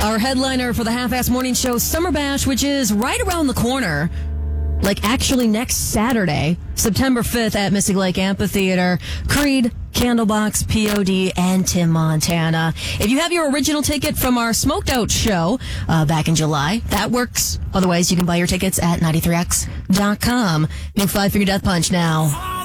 Our headliner for the Half-Ass Morning Show Summer Bash, which is right around the corner. Like actually next Saturday, September 5th at Mystic Lake Amphitheater. Creed, Candlebox, POD, and Tim Montana. If you have your original ticket from our Smoked Out show back in July, that works. Otherwise, you can buy your tickets at 93x.com. Big Five Finger Death Punch now.